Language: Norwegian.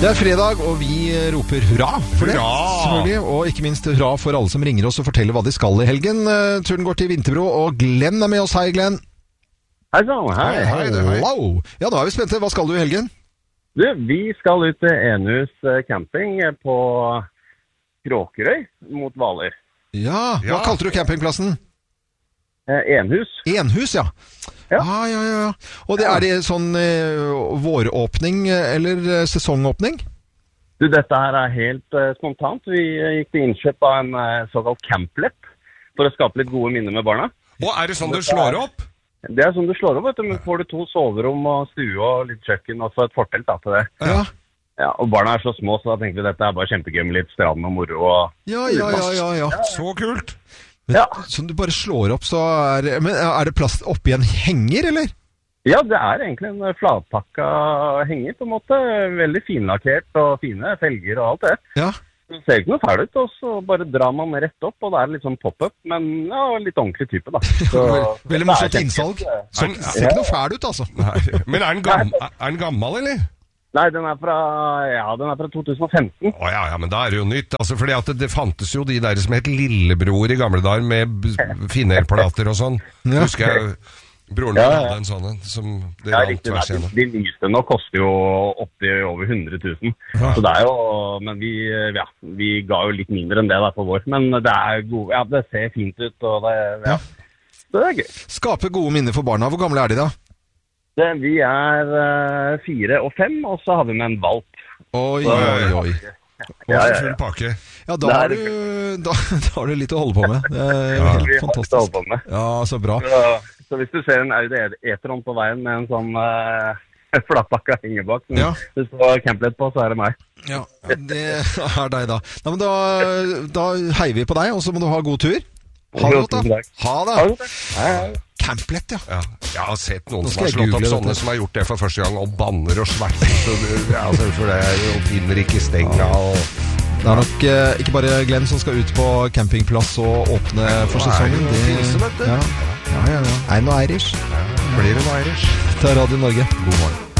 Det fredag, og vi roper hurra for det, selvfølgelig. Og ikke minst hurra for alle som ringer oss og forteller hva de skal i helgen. Turen går til Vinterbro, og Glenn med oss. Hei, Glenn. Hei sann, hei. Hello. Ja, da er vi spente. Hva skal du i helgen? Du, vi skal ut til Enhus camping på Kråkerøy mot Hvaler. Ja, hva kalte du campingplassen? Enhus. Enhus, ja. Ja. Og det er det sånn våråpning eller sesongåpning? Du, dette her er helt spontant. Vi gikk til innkjøp av en såkalt camplett for å skape litt gode minner med barna. Og er det sånn du slår opp? Det er sånn du slår opp, vet du. Men får du 2 soverom og stue og litt kjøkken og så et fortelt da til det. Ja, og barna er så små, så da tenker vi dette er bare kjempegøy med litt strand og moro. Og Ja. Så kult. Men, så du bare slår opp, så men er det plass oppi en henger, eller? Ja, det er egentlig en flatpakka henger på en måte. Veldig finlakkert og fine felger og alt det. Ja. Det ser ikke noe fæl ut, og så bare drar man rett opp, og det er litt sånn pop-up, men ja, litt ordentlig type da. Så, veldig morsomt innsalg. Så det ser ikke noe fæl ut, altså. Nei. Men er den gammel, eller? Nei, den er fra 2015. Ja, men da er det jo nytt. Altså, fordi at det fantes jo de der som het Lillebror i gamle dager med finnerplater og sånn. Ja. Husker jeg, broren min hadde en sånn som det rant tvers igjennom. De nyeste nå koster jo over 100 000. Ja. Så det er jo, men vi ga jo litt mindre enn det da på vår. Men det er god, det ser fint ut, og det, så det er gøy. Skape gode minner for barna. Hvor gamle er de da? Vi er 4 og 5, og så har vi med en valp. Oi. Full pakke. Ja, da har du litt å holde på med. Det er fantastisk. Ja, så bra. Så hvis du ser en Audi E-tron på veien med en sånn flatpakka hengebak, det står Camplett på, så er det meg. Ja, det er deg da. Nei, men da heier vi på deg, og så må du ha god tur. Ha det godt da. Ha det. Camplett, ja. Jeg har sett noen som har slått opp sånne som har gjort det for første gang, og banner og sverter, for det og finner ikke stenga. Det er nok ikke bare Glenn som skal ut på campingplass og åpne for sesongen. Ja. Ein og Irish. Blir det noe Irish? Det er Radio Norge. God morgen.